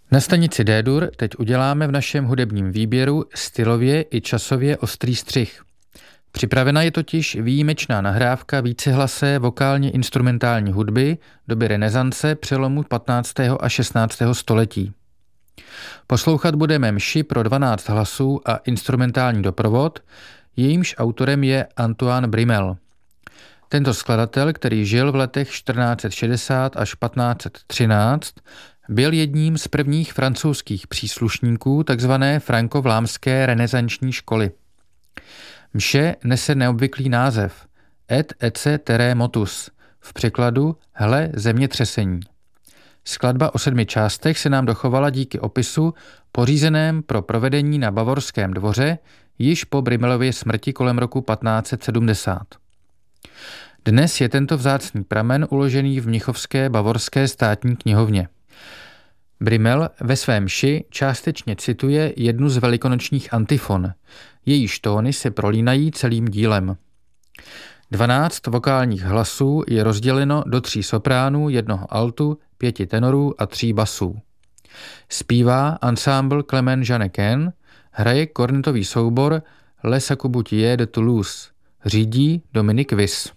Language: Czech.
Na stanici D-dur teď uděláme v našem hudebním výběru stylově i časově ostrý střih. Připravena je totiž výjimečná nahrávka vícehlasé vokálně instrumentální hudby doby renesance přelomu 15. a 16. století. Poslouchat budeme mši pro 12 hlasů a instrumentální doprovod, jejímž autorem je Antoine Brimel. Tento skladatel, který žil v letech 1460 až 1513, byl jedním z prvních francouzských příslušníků tzv. Frankovlámské renesanční školy. Mše nese neobvyklý název Et ecce terremotus, v překladu Hle zemětřesení. Skladba o 7 částech se nám dochovala díky opisu pořízeném pro provedení na bavorském dvoře již po Brimelově smrti kolem roku 1570. Dnes je tento vzácný pramen uložený v Mnichovské bavorské státní knihovně. Brimel ve svém mši částečně cituje jednu z velikonočních antifon. Jejíž tóny se prolínají celým dílem. 12 vokálních hlasů je rozděleno do 3 sopránů, 1 altu, 5 tenorů a 3 basů. Zpívá ensemble Clement Jeannequin, hraje kornetový soubor Les Sacoubutiers de Toulouse, řídí Dominique Wyss.